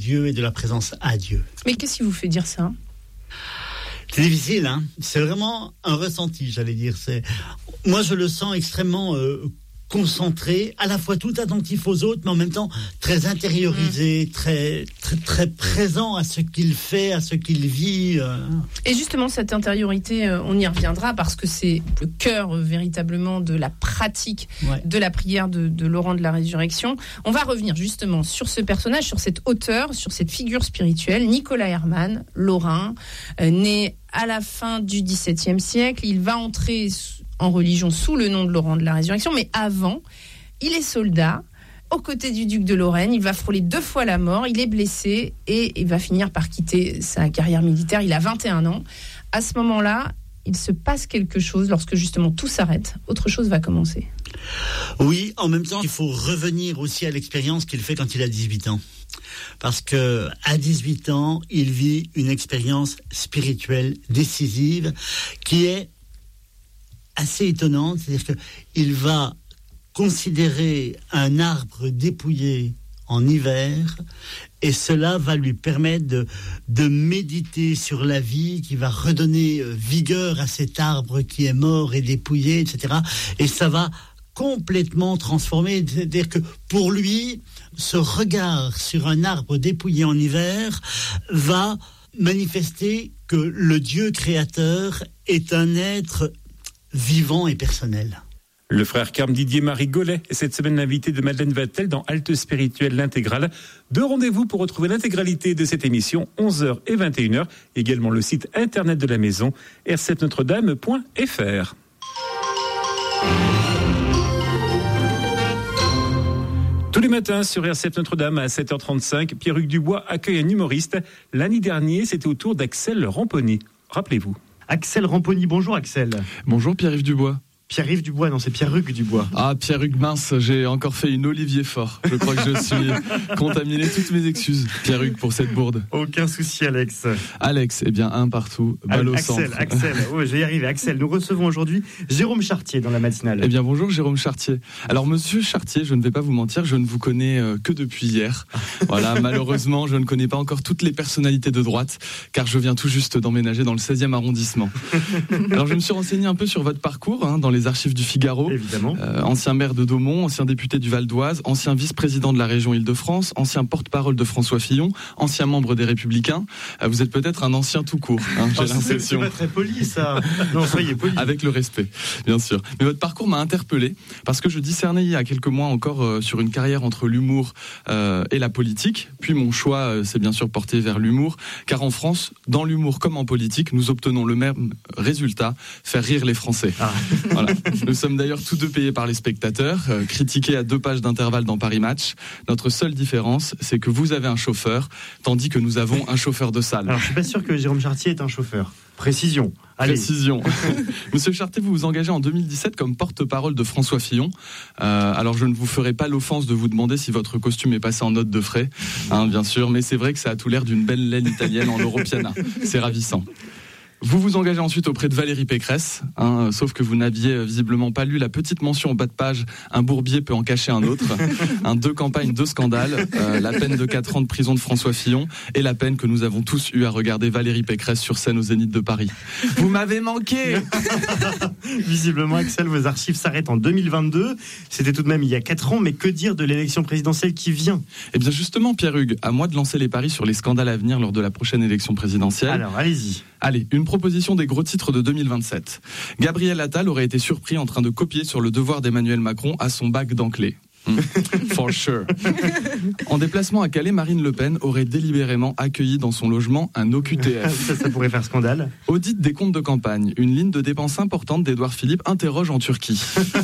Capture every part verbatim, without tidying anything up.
Dieu et de la présence à Dieu. Mais qu'est-ce qui vous fait dire ça ? C'est difficile, hein. C'est vraiment un ressenti, j'allais dire. C'est... Moi, je le sens extrêmement euh, concentré, à la fois tout attentif aux autres, mais en même temps très intériorisé, mmh. très, très, très présent à ce qu'il fait, à ce qu'il vit. Euh. Et justement, cette intériorité, on y reviendra, parce que c'est le cœur euh, véritablement de la pratique ouais. de la prière de, de Laurent de la Résurrection. On va revenir justement sur ce personnage, sur cet auteur, sur cette figure spirituelle, Nicolas Herman, lorrain, euh, né à la fin du dix-septième siècle. Il va entrer en religion sous le nom de Laurent de la Résurrection, mais avant, il est soldat aux côtés du duc de Lorraine. Il va frôler deux fois la mort, il est blessé et il va finir par quitter sa carrière militaire. Il a vingt et un ans. À ce moment-là, il se passe quelque chose lorsque justement tout s'arrête. Autre chose va commencer. Oui, en même temps, il faut revenir aussi à l'expérience qu'il fait quand il a dix-huit ans. Parce que à dix-huit ans, il vit une expérience spirituelle décisive qui est assez étonnante, c'est-à-dire qu'il va considérer un arbre dépouillé en hiver, et cela va lui permettre de, de méditer sur la vie, qui va redonner vigueur à cet arbre qui est mort et dépouillé, et cetera. Et ça va complètement transformer, c'est-à-dire que pour lui, ce regard sur un arbre dépouillé en hiver va manifester que le Dieu créateur est un être vivant et personnel. Le frère Carme Didier-Marie Gollet est cette semaine l'invité de Madeleine Vatel dans Halte Spirituelle, l'intégrale. Deux rendez-vous pour retrouver l'intégralité de cette émission, onze heures et vingt et une heures. Également le site internet de la maison, r sept notre dame point f r. Tous les matins sur R sept Notre-Dame à sept heures trente-cinq, Pierre-Hugues Dubois accueille un humoriste. L'année dernière, c'était au tour d'Axel Ramponi. Rappelez-vous. Axel Ramponi, bonjour Axel. Bonjour Pierre-Yves Dubois. Pierre-Yves Dubois, non c'est Pierre-Hugues Dubois. Ah Pierre-Hugues, mince, j'ai encore fait une Olivier Faure. Je crois que je suis contaminé, toutes mes excuses Pierre-Hugues pour cette bourde. Aucun souci Alex. Alex, eh bien un partout, balle au centre. Axel, Axel, oh, je vais y arriver. Axel, nous recevons aujourd'hui Jérôme Chartier dans la matinale. Eh bien bonjour Jérôme Chartier. Alors monsieur Chartier, je ne vais pas vous mentir, je ne vous connais euh, que depuis hier. Voilà, malheureusement je ne connais pas encore toutes les personnalités de droite, car je viens tout juste d'emménager dans le seizième arrondissement. Alors je me suis renseigné un peu sur votre parcours, hein, dans les archives du Figaro. Évidemment. Euh, ancien maire de Daumont, ancien député du Val d'Oise, ancien vice-président de la région Île-de-France, ancien porte-parole de François Fillon, ancien membre des Républicains. Euh, vous êtes peut-être un ancien tout court, hein, j'ai oh, l'impression. C'est pas très poli ça. Non, soyez poli. Avec le respect, bien sûr. Mais votre parcours m'a interpellé parce que je discernais il y a quelques mois encore euh, sur une carrière entre l'humour euh, et la politique. Puis mon choix euh, s'est bien sûr porté vers l'humour, car en France, dans l'humour comme en politique, nous obtenons le même résultat, faire rire les Français. Ah. Voilà. Nous sommes d'ailleurs tous deux payés par les spectateurs, euh, critiqués à deux pages d'intervalle dans Paris Match. Notre seule différence, c'est que vous avez un chauffeur, tandis que nous avons un chauffeur de salle. Alors, je suis pas sûr que Jérôme Chartier est un chauffeur. Précision. Allez. Précision. Monsieur Chartier, vous vous engagez en deux mille dix-sept comme porte-parole de François Fillon. Euh, alors, je ne vous ferai pas l'offense de vous demander si votre costume est passé en note de frais, hein, bien sûr, mais c'est vrai que ça a tout l'air d'une belle laine italienne en Europiana. C'est ravissant. Vous vous engagez ensuite auprès de Valérie Pécresse, hein, sauf que vous n'aviez visiblement pas lu la petite mention en bas de page « Un bourbier peut en cacher un autre ». Un deux campagnes, deux scandales, euh, la peine de quatre ans de prison de François Fillon et la peine que nous avons tous eu à regarder Valérie Pécresse sur scène au Zénith de Paris. Vous m'avez manqué. Visiblement, Axel, vos archives s'arrêtent en deux mille vingt-deux. C'était tout de même il y a quatre ans, mais que dire de l'élection présidentielle qui vient ? Eh bien justement, Pierre-Hugues, à moi de lancer les paris sur les scandales à venir lors de la prochaine élection présidentielle. Alors, allez-y. Allez, une proposition des gros titres de deux mille vingt-sept. Gabriel Attal aurait été surpris en train de copier sur le devoir d'Emmanuel Macron à son bac d'anglais. For sure. En déplacement à Calais, Marine Le Pen aurait délibérément accueilli dans son logement un O Q T F. Ça, ça pourrait faire scandale. Audit des comptes de campagne. Une ligne de dépenses importante d'Édouard Philippe interroge en Turquie.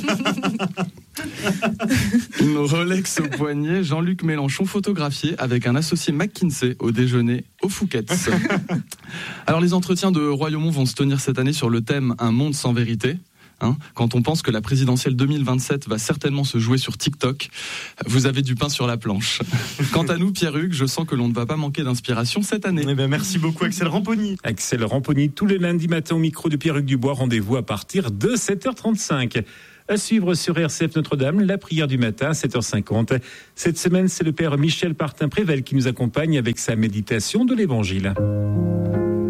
Une Rolex au poignet, Jean-Luc Mélenchon photographié avec un associé McKinsey au déjeuner au Fouquet's. Alors les entretiens de Royaumont vont se tenir cette année sur le thème « Un monde sans vérité ». Hein, quand on pense que la présidentielle deux mille vingt-sept va certainement se jouer sur TikTok, vous avez du pain sur la planche. Quant à nous, Pierre-Hugues, je sens que l'on ne va pas manquer d'inspiration cette année. Eh ben, merci beaucoup, Axel Ramponi. Axel Ramponi, tous les lundis matin au micro de Pierre-Hugues Dubois. Rendez-vous à partir de sept heures trente-cinq. À suivre sur R C F Notre-Dame, la prière du matin à sept heures cinquante. Cette semaine, c'est le Père Michel Martin-Prével qui nous accompagne avec sa méditation de l'Évangile.